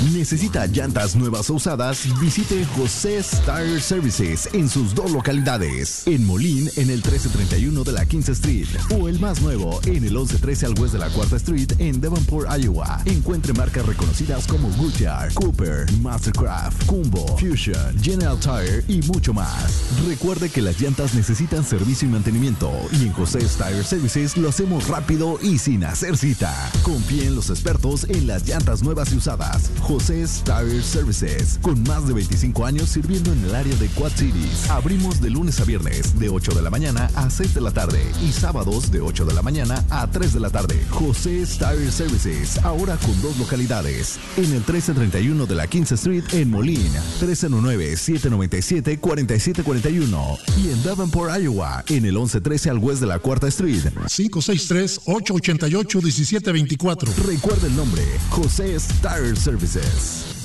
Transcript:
¿Necesita llantas nuevas o usadas? Visite José's Tire Services en sus dos localidades. En Molín, en el 1331 de la 15th Street. O el más nuevo, en el 1113 al west de la 4th Street, en Davenport, Iowa. Encuentre marcas reconocidas como Goodyear, Cooper, Mastercraft, Kumbo, Fusion, General Tire y mucho más. Recuerde que las llantas necesitan servicio y mantenimiento. Y en José's Tire Services lo hacemos rápido y sin hacer cita. Confíe en los expertos en las llantas nuevas y usadas. José's Tire Services, con más de 25 años sirviendo en el área de Quad Cities. Abrimos de lunes a viernes, de 8 de la mañana a 6 de la tarde. Y sábados de 8 de la mañana a 3 de la tarde. José's Tire Services, ahora con dos localidades. En el 1331 de la 15th Street en Molín, 319-797-4741. Y en Davenport, Iowa, en el 1113 al west de la 4th Street. 563-888-1724. Recuerda el nombre, José's Tire Services.